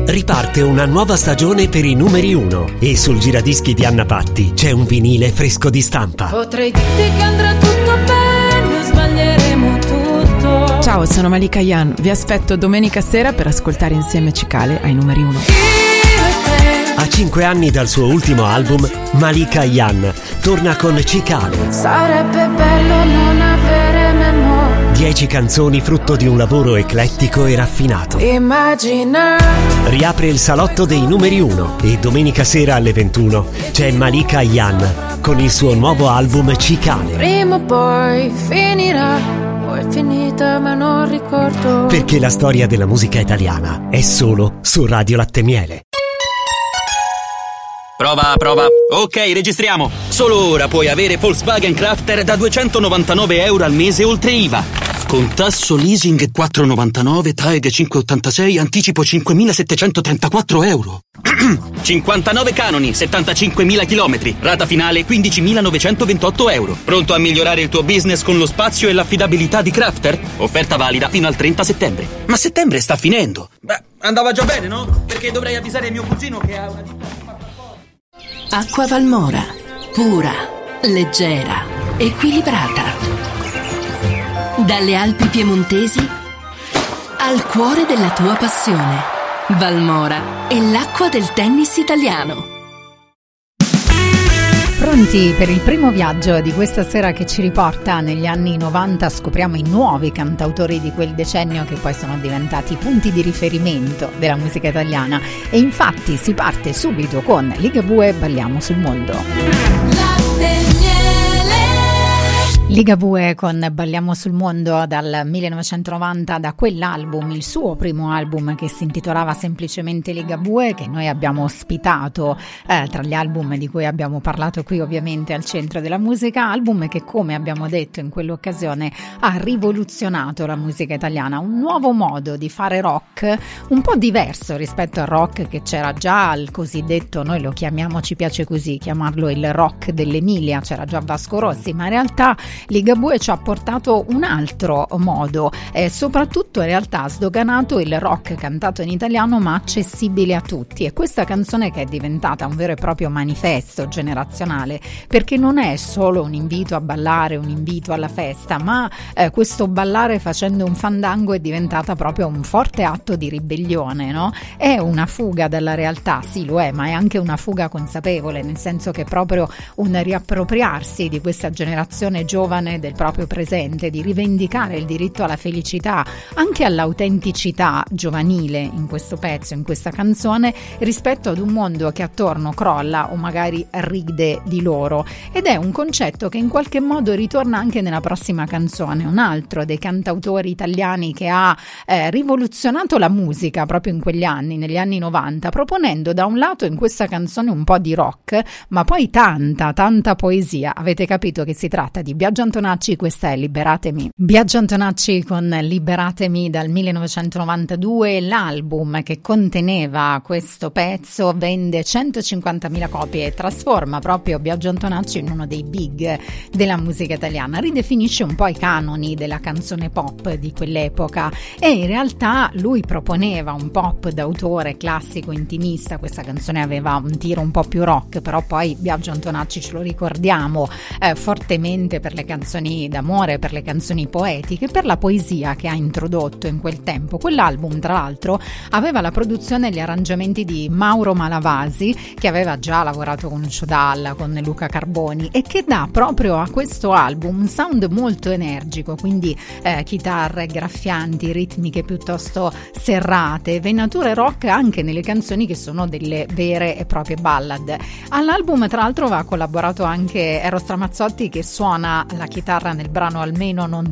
Riparte una nuova stagione per i numeri 1 e sul giradischi di Anna Patti c'è un vinile fresco di stampa. Potrei dirti che andrà tutto bene, sbaglieremo tutto. Ciao, sono Malika Yan. Vi aspetto domenica sera per ascoltare insieme Cicale ai numeri 1. A 5 anni dal suo ultimo album, Malika Yan torna con Cicale. Sarebbe bello non avere memoria. 10 canzoni frutto di un lavoro eclettico e raffinato. Immagina. Riapre il salotto dei numeri 1 e domenica sera alle 21 c'è Malika Yan con il suo nuovo album Cicale. Prima o poi finirà, poi è finita ma non ricordo. Perché la storia della musica italiana è solo su Radio Latte Miele. Prova. Ok, registriamo. Solo ora puoi avere Volkswagen Crafter da €299 al mese oltre IVA. Con tasso leasing 4,99, TAEG 5,86, anticipo €5.734. 59 canoni, 75.000 chilometri, rata finale €15.928. Pronto a migliorare il tuo business con lo spazio e l'affidabilità di Crafter? Offerta valida fino al 30 settembre. Ma settembre sta finendo. Beh, andava già bene, no? Perché dovrei avvisare mio cugino che ha una ditta. Acqua Valmora, pura, leggera, equilibrata. Dalle Alpi piemontesi al cuore della tua passione. Valmora è l'acqua del tennis italiano. Pronti per il primo viaggio di questa sera che ci riporta negli anni 90, scopriamo i nuovi cantautori di quel decennio che poi sono diventati punti di riferimento della musica italiana e infatti si parte subito con Ligabue, Balliamo sul mondo. Ligabue con Balliamo sul mondo dal 1990, da quell'album, il suo primo album che si intitolava semplicemente Ligabue, che noi abbiamo ospitato tra gli album di cui abbiamo parlato qui ovviamente al centro della musica, album che come abbiamo detto in quell'occasione ha rivoluzionato la musica italiana, un nuovo modo di fare rock un po' diverso rispetto al rock che c'era già, il cosiddetto, noi lo chiamiamo, ci piace così chiamarlo, il rock dell'Emilia, c'era già Vasco Rossi, ma in realtà Ligabue ci ha portato un altro modo, soprattutto in realtà ha sdoganato il rock cantato in italiano ma accessibile a tutti, e questa canzone che è diventata un vero e proprio manifesto generazionale, perché non è solo un invito a ballare, un invito alla festa, ma questo ballare facendo un fandango è diventata proprio un forte atto di ribellione, no? È una fuga dalla realtà, sì lo è, ma è anche una fuga consapevole, nel senso che è proprio un riappropriarsi di questa generazione giovane del proprio presente, di rivendicare il diritto alla felicità, anche all'autenticità giovanile in questo pezzo, in questa canzone, rispetto ad un mondo che attorno crolla o magari ride di loro, ed è un concetto che in qualche modo ritorna anche nella prossima canzone, un altro dei cantautori italiani che ha rivoluzionato la musica proprio in quegli anni, negli anni 90, proponendo da un lato in questa canzone un po' di rock, ma poi tanta poesia. Avete capito che si tratta di Biagio Antonacci, questa è Liberatemi. Biagio Antonacci con Liberatemi dal 1992, l'album che conteneva questo pezzo vende 150.000 copie e trasforma proprio Biagio Antonacci in uno dei big della musica italiana, ridefinisce un po' i canoni della canzone pop di quell'epoca e in realtà lui proponeva un pop d'autore classico, intimista. Questa canzone aveva un tiro un po' più rock, però poi Biagio Antonacci ce lo ricordiamo fortemente per le canzoni d'amore, per le canzoni poetiche, per la poesia che ha introdotto in quel tempo. Quell'album tra l'altro aveva la produzione e gli arrangiamenti di Mauro Malavasi, che aveva già lavorato con Lucio Dalla, con Luca Carboni, e che dà proprio a questo album un sound molto energico, quindi chitarre graffianti, ritmiche piuttosto serrate, venature rock anche nelle canzoni che sono delle vere e proprie ballad. All'album tra l'altro aveva collaborato anche Eros Ramazzotti, che suona la chitarra nel brano Almeno non